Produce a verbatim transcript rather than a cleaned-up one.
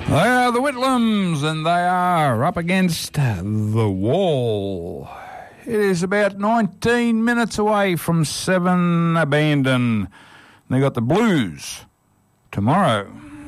They are the Whitlams, and they are up against the wall. It is about nineteen minutes away from seven. Abandon. They got the Blues tomorrow.